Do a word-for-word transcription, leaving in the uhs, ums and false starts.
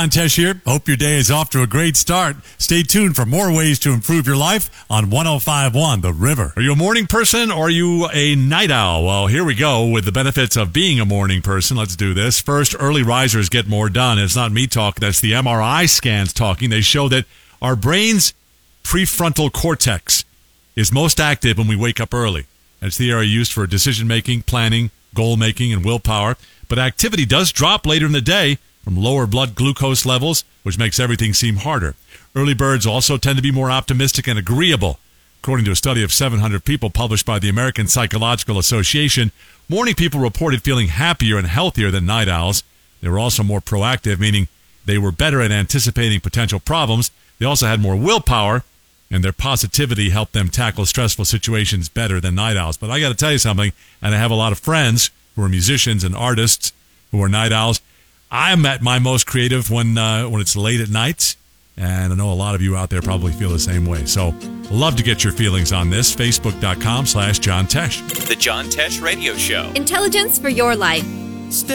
John Tesh here. Hope your day is off to a great start. Stay tuned for more ways to improve your life on one oh five point one The River. Are you a morning person or are you a night owl? Well, here we go with the benefits of being a morning person. Let's do this. First, early risers get more done. It's not me talking. That's the M R I scans talking. They show that our brain's prefrontal cortex is most active when we wake up early. It's the area used for decision-making, planning, goal-making, and willpower. But activity does drop later in the day from lower blood glucose levels, which makes everything seem harder. Early birds also tend to be more optimistic and agreeable. According to a study of seven hundred people published by the American Psychological Association, morning people reported feeling happier and healthier than night owls. They were also more proactive, meaning they were better at anticipating potential problems. They also had more willpower, and their positivity helped them tackle stressful situations better than night owls. But I got to tell you something, and I have a lot of friends who are musicians and artists who are night owls. I'm at my most creative when uh, when it's late at night, and I know a lot of you out there probably feel the same way. So, love to get your feelings on this. Facebook.com slash John Tesh. The John Tesh Radio Show. Intelligence for your life.